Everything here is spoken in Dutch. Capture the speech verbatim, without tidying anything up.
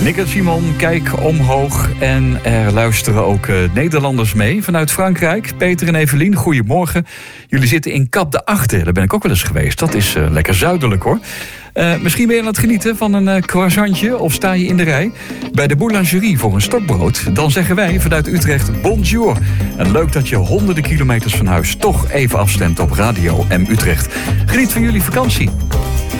Nick en Simon, kijk omhoog. En er luisteren ook uh, Nederlanders mee vanuit Frankrijk. Peter en Evelien, goedemorgen. Jullie zitten in Cap de Achte. Daar ben ik ook wel eens geweest. Dat is uh, lekker zuidelijk, hoor. Uh, misschien ben je aan het genieten van een uh, croissantje of sta je in de rij bij de boulangerie voor een stokbrood. Dan zeggen wij vanuit Utrecht bonjour. En leuk dat je honderden kilometers van huis toch even afstemt op Radio M Utrecht. Geniet van jullie vakantie.